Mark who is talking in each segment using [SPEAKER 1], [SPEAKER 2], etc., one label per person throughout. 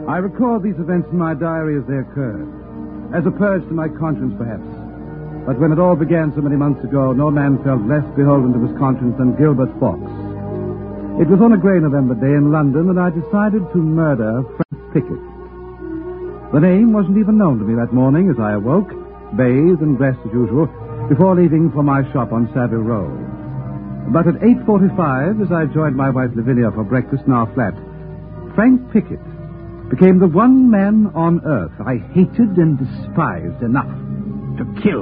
[SPEAKER 1] I record these events in my diary as they occurred, as a purge to my conscience, perhaps. But when it all began so many months ago, no man felt less beholden to his conscience than Gilbert Fawkes. It was on a grey November day in London that I decided to murder Frank Pickett. The name wasn't even known to me that morning as I awoke, bathed and dressed as usual, before leaving for my shop on Savile Row. But at 8:45, as I joined my wife Lavinia for breakfast in our flat, Frank Pickett became the one man on earth I hated and despised enough to kill.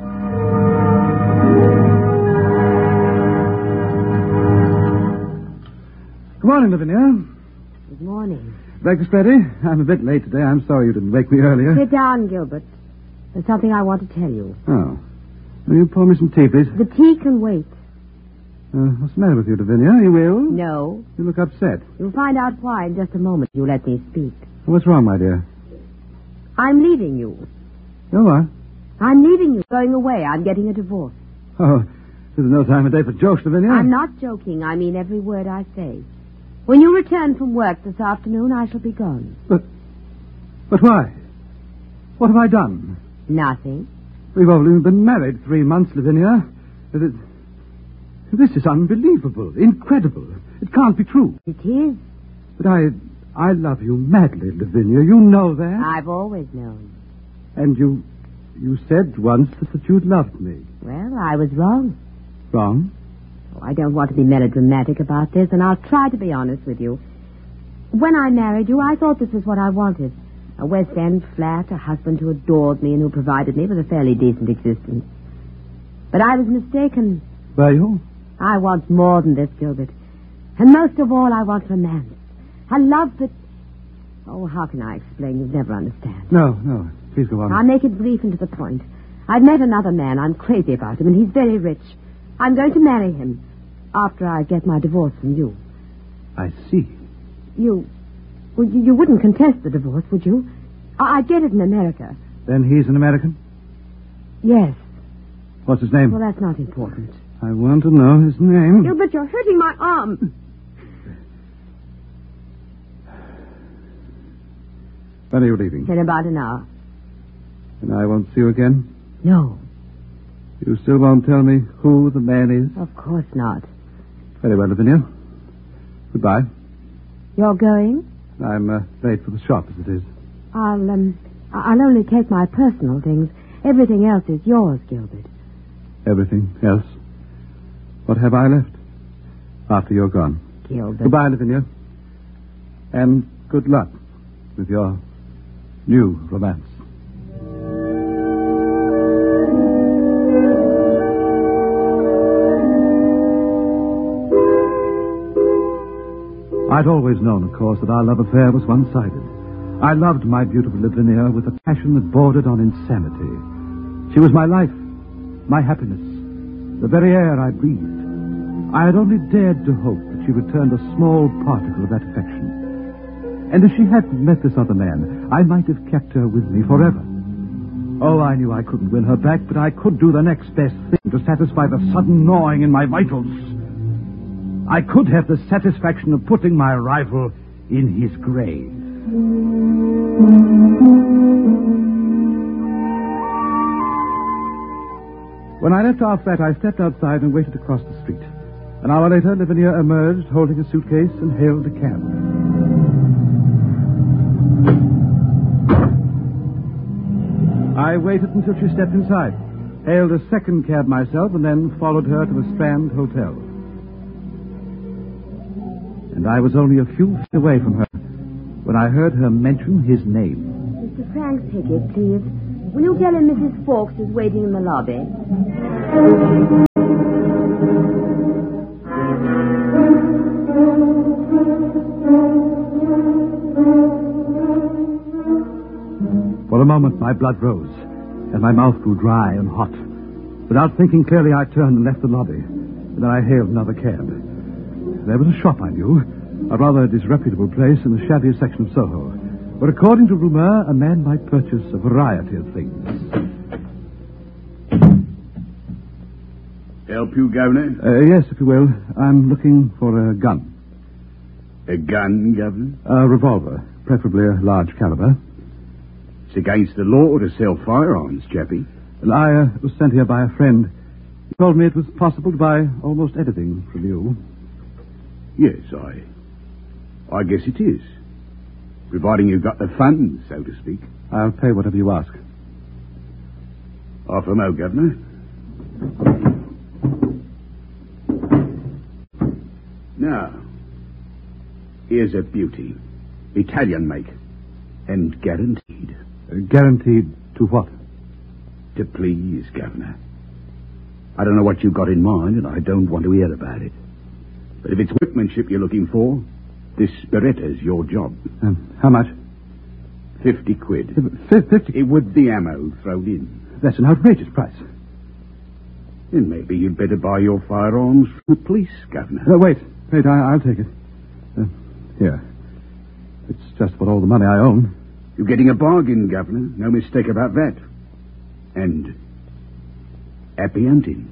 [SPEAKER 1] Good morning, Lavinia.
[SPEAKER 2] Good morning.
[SPEAKER 1] Breakfast ready? I'm a bit late today. I'm sorry you didn't wake me earlier.
[SPEAKER 2] Sit down, Gilbert. There's something I want to tell you.
[SPEAKER 1] Oh. Will you pour me some tea, please?
[SPEAKER 2] The tea can wait.
[SPEAKER 1] What's the matter with you, Lavinia? Are you ill?
[SPEAKER 2] No.
[SPEAKER 1] You look upset.
[SPEAKER 2] You'll find out why in just a moment. You let me speak.
[SPEAKER 1] What's wrong, my dear?
[SPEAKER 2] I'm leaving you.
[SPEAKER 1] You what?
[SPEAKER 2] I'm leaving you. Going away. I'm getting a divorce.
[SPEAKER 1] Oh, this is no time of day for jokes, Lavinia.
[SPEAKER 2] I'm not joking. I mean every word I say. When you return from work this afternoon, I shall be gone.
[SPEAKER 1] But why? What have I done?
[SPEAKER 2] Nothing.
[SPEAKER 1] We've only been married 3 months, Lavinia. This is unbelievable, incredible. It can't be true.
[SPEAKER 2] It is.
[SPEAKER 1] But I love you madly, Lavinia. You know that.
[SPEAKER 2] I've always known.
[SPEAKER 1] And you said once that you'd loved me.
[SPEAKER 2] Well, I was wrong.
[SPEAKER 1] Wrong?
[SPEAKER 2] Oh, I don't want to be melodramatic about this, and I'll try to be honest with you. When I married you, I thought this was what I wanted. A West End flat, a husband who adored me and who provided me with a fairly decent existence. But I was mistaken.
[SPEAKER 1] Were you?
[SPEAKER 2] I want more than this, Gilbert. And most of all, I want romance. A love that... Oh, how can I explain? You'd never understand.
[SPEAKER 1] No. Please go on.
[SPEAKER 2] I'll make it brief and to the point. I've met another man. I'm crazy about him, and he's very rich. I'm going to marry him after I get my divorce from you.
[SPEAKER 1] I see.
[SPEAKER 2] You wouldn't contest the divorce, would you? I'd get it in America.
[SPEAKER 1] Then he's an American?
[SPEAKER 2] Yes.
[SPEAKER 1] What's his name?
[SPEAKER 2] Well, that's not important.
[SPEAKER 1] I want to know his name.
[SPEAKER 2] Gilbert, you're hurting my arm.
[SPEAKER 1] When are you leaving?
[SPEAKER 2] In about an hour.
[SPEAKER 1] And I won't see you again?
[SPEAKER 2] No.
[SPEAKER 1] You still won't tell me who the man is?
[SPEAKER 2] Of course not.
[SPEAKER 1] Very well, Lavinia. Goodbye.
[SPEAKER 2] You're going?
[SPEAKER 1] I'm late for the shop, as it is.
[SPEAKER 2] I'll only take my personal things. Everything else is yours, Gilbert.
[SPEAKER 1] Everything else? What have I left? After you're gone.
[SPEAKER 2] Gilbert.
[SPEAKER 1] Goodbye, Lavinia. And good luck with your new romance. I'd always known, of course, that our love affair was one-sided. I loved my beautiful Lavinia with a passion that bordered on insanity. She was my life, my happiness, the very air I breathed. I had only dared to hope that she returned a small particle of that affection. And if she hadn't met this other man, I might have kept her with me forever. Oh, I knew I couldn't win her back, but I could do the next best thing to satisfy the sudden gnawing in my vitals. I could have the satisfaction of putting my rival in his grave. When I left our flat, I stepped outside and waited across the street. An hour later, Lavinia emerged holding a suitcase and hailed a cab. I waited until she stepped inside, hailed a second cab myself, and then followed her to the Strand Hotel. And I was only a few feet away from her when I heard her mention his name.
[SPEAKER 2] Mr. Frank Pickett, please. Will you tell him Mrs. Fawkes is waiting in the lobby?
[SPEAKER 1] For a moment, my blood rose, and my mouth grew dry and hot. Without thinking clearly, I turned and left the lobby. And then I hailed another cab. There was a shop I knew, a rather disreputable place in the shabbier section of Soho, where, according to rumor, a man might purchase a variety of things.
[SPEAKER 3] Help you, Governor?
[SPEAKER 1] Yes, if you will. I'm looking for a gun.
[SPEAKER 3] A gun, Governor?
[SPEAKER 1] A revolver. preferably a large caliber.
[SPEAKER 3] It's against the law to sell firearms, chappie.
[SPEAKER 1] Well, I was sent here by a friend. He told me it was possible to buy almost anything from you.
[SPEAKER 3] Yes, I guess it is. Providing you've got the funds, so to speak.
[SPEAKER 1] I'll pay whatever you ask.
[SPEAKER 3] Half a mo, Governor. Now, here's a beauty. Italian make. And guaranteed.
[SPEAKER 1] Guaranteed to what?
[SPEAKER 3] To please, Governor. I don't know what you've got in mind, and I don't want to hear about it. But if it's workmanship you're looking for, this Beretta's your job.
[SPEAKER 1] How much?
[SPEAKER 3] 50 quid.
[SPEAKER 1] 50?
[SPEAKER 3] It would the ammo thrown in.
[SPEAKER 1] That's an outrageous price.
[SPEAKER 3] Then maybe you'd better buy your firearms from the police, Governor.
[SPEAKER 1] Wait, I'll take it. Here. It's just about all the money I own.
[SPEAKER 3] You're getting a bargain, Governor. No mistake about that. And happy hunting.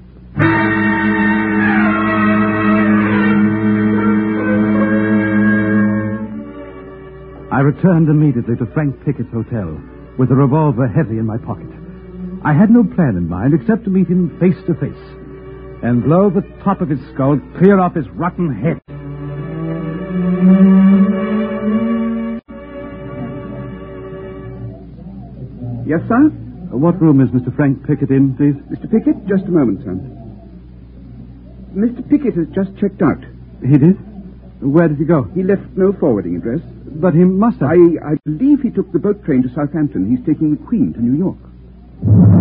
[SPEAKER 1] I returned immediately to Frank Pickett's hotel with a revolver heavy in my pocket. I had no plan in mind except to meet him face to face and blow the top of his skull clear off his rotten head.
[SPEAKER 3] Yes, sir?
[SPEAKER 1] What room is Mr. Frank Pickett in, please?
[SPEAKER 3] Mr. Pickett, just a moment, sir. Mr. Pickett has just checked out.
[SPEAKER 1] He did? Where did he go?
[SPEAKER 3] He left no forwarding address.
[SPEAKER 1] But he must have...
[SPEAKER 3] I believe he took the boat train to Southampton. He's taking the Queen to New York.